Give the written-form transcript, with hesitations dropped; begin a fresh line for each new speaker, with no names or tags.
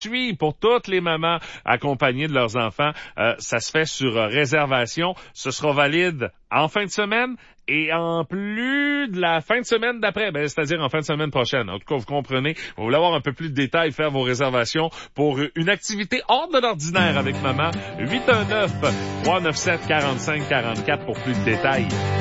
pour toutes les mamans accompagnées de leurs enfants. Ça se fait sur réservation. Ce sera valide en fin de semaine et en plus de la fin de semaine d'après, c'est-à-dire en fin de semaine prochaine. En tout cas, vous comprenez, vous voulez avoir un peu plus de détails, faire vos réservations pour une activité hors de l'ordinaire avec maman. 819-397-4544 pour plus de détails.